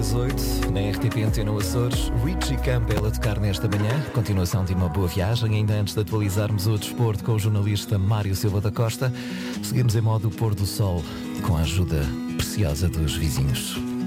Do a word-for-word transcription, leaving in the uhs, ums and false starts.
às oito, na R T P Antena Açores, Richie Campbell a tocar nesta manhã. Continuação de uma boa viagem. Ainda antes de atualizarmos o desporto com o jornalista Mário Silva da Costa, seguimos em modo pôr do sol, com a ajuda preciosa dos vizinhos.